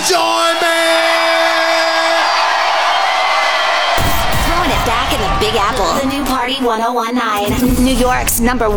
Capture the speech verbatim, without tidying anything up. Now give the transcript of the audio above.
join me. Throwing it back in the Big Apple. The new Party one oh one nine. New York's number